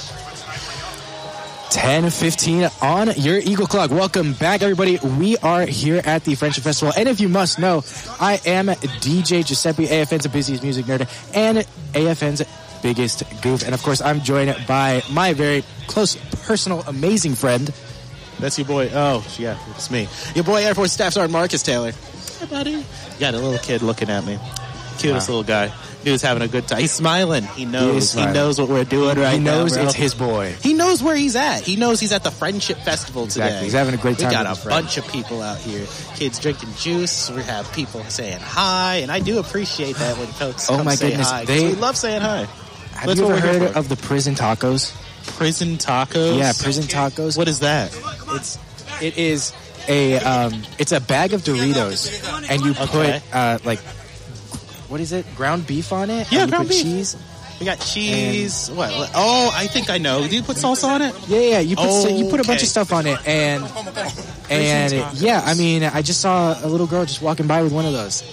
10:15 on your Eagle Clock. Welcome back, everybody. We are here at the Friendship Festival, and if you must know, I am DJ Giuseppe, AFN's busiest music nerd, and AFN's biggest goof. And of course, I'm joined by my very close, personal, amazing friend. That's your boy. Oh, yeah, it's me. Your boy, Air Force Staff Sergeant Marcus Taylor. Hey, buddy. You got a little kid looking at me. Cutest little guy. Dude's having a good time. He's smiling. He knows. He knows what we're doing right now. He knows now, it's his boy. He knows where he's at. He knows he's at the Friendship Festival today. Exactly. He's having a great time. We got a bunch of people out here. Kids drinking juice. We have people saying hi, and I do appreciate that when folks come say hi. We love saying hi. Have you ever heard of the prison tacos? Prison tacos? Yeah, prison tacos. What is that? It is it's a bag of Doritos, and you put what is it? Ground beef on it? Yeah, and you ground put beef. Cheese. We got cheese. What? Oh, I think I know. Do you put salsa on it? Yeah. You put a bunch of stuff on it, and yeah. I mean, I just saw a little girl just walking by with one of those.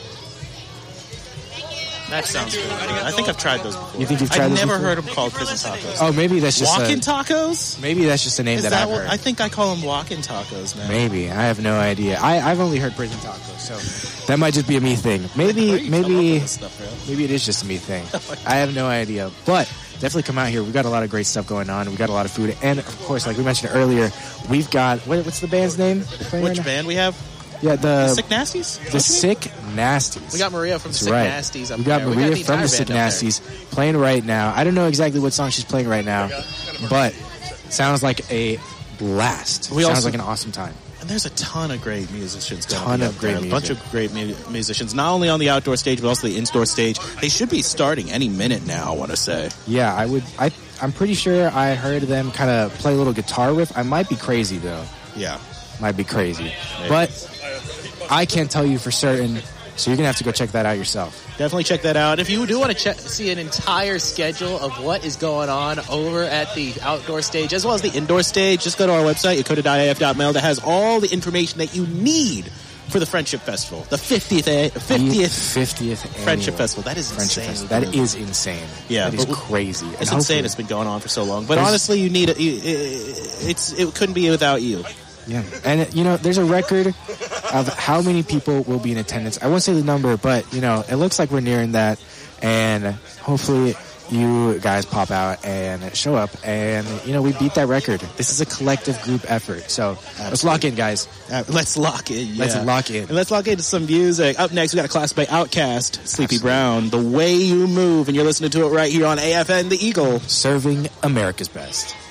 That sounds good. I think I've tried those before. You think you've tried those before? I've never heard them called prison tacos. Oh, maybe that's just walking tacos. Maybe that's just a name that I've heard. I think I call them walking tacos now. Maybe. I have no idea. I've only heard prison tacos, so that might just be a me thing. Maybe it is just a me thing. I have no idea, but definitely come out here. We've got a lot of great stuff going on. We've got a lot of food, and of course, like we mentioned earlier, we've got what's the band's name? Which band we have? Yeah, the Sick Nasties? The Sick Nasties. We got Maria from Sick Nasties up We got there. Maria from the Sick Nasties playing right now. I don't know exactly what song she's playing right now, but sounds like a blast. Sounds like an awesome time. And there's a ton of great musicians. A bunch of great musicians, not only on the outdoor stage, but also the indoor stage. They should be starting any minute now, I want to say. Yeah, I'm pretty sure I heard them kind of play a little guitar riff. I might be crazy, though. Yeah. Might be crazy. Maybe. But I can't tell you for certain, so you're going to have to go check that out yourself. Definitely check that out. If you do want to see an entire schedule of what is going on over at the outdoor stage as well as the indoor stage, just go to our website, yakota.af.mail, that has all the information that you need for the Friendship Festival. The 50th Friendship Festival. That is insane. That is insane. Yeah. That is crazy. It's insane. It's been going on for so long. But honestly, you need it couldn't be without you. Yeah, and there's a record of how many people will be in attendance. I won't say the number, but it looks like we're nearing that, and hopefully you guys pop out and show up, and we beat that record. This is a collective group effort, so let's lock in, guys. Let's lock in. Yeah. Let's lock in. And let's lock into some music. Up next, we got a class by Outkast, Sleepy Brown, The Way You Move, and you're listening to it right here on AFN, The Eagle, serving America's best.